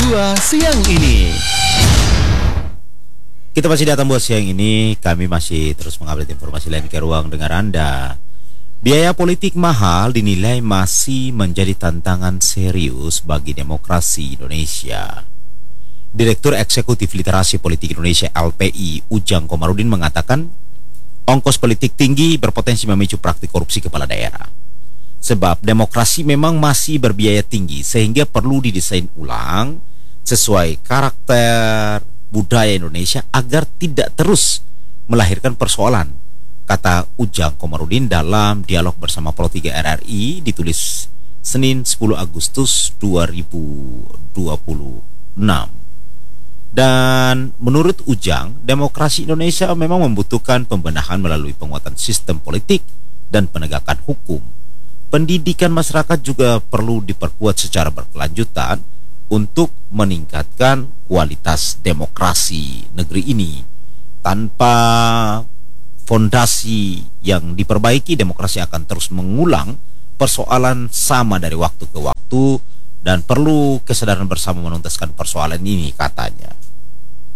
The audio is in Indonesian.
2 siang ini. Kita masih datang buat siang ini, kami masih terus mengupdate informasi lain ke ruang dengar Anda. Biaya politik mahal dinilai masih menjadi tantangan serius bagi demokrasi Indonesia. Direktur Eksekutif Literasi Politik Indonesia LPI, Ujang Komarudin mengatakan, ongkos politik tinggi berpotensi memicu praktik korupsi kepala daerah. Sebab demokrasi memang masih berbiaya tinggi sehingga perlu didesain ulang sesuai karakter budaya Indonesia agar tidak terus melahirkan persoalan, kata Ujang Komarudin dalam dialog bersama Pro 3 RRI ditulis Senin 10 Agustus 2026. Dan menurut Ujang, demokrasi Indonesia memang membutuhkan pembenahan melalui penguatan sistem politik dan penegakan hukum. Pendidikan masyarakat juga perlu diperkuat secara berkelanjutan untuk meningkatkan kualitas demokrasi negeri ini. Tanpa fondasi yang diperbaiki, demokrasi akan terus mengulang persoalan sama dari waktu ke waktu dan perlu kesadaran bersama menuntaskan persoalan ini, katanya.